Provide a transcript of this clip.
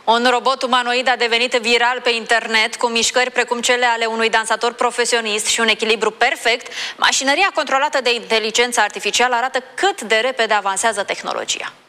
Un robot umanoid a devenit viral pe internet cu mișcări precum cele ale unui dansator profesionist și un echilibru perfect. Mașinăria controlată de inteligență artificială arată cât de repede avansează tehnologia.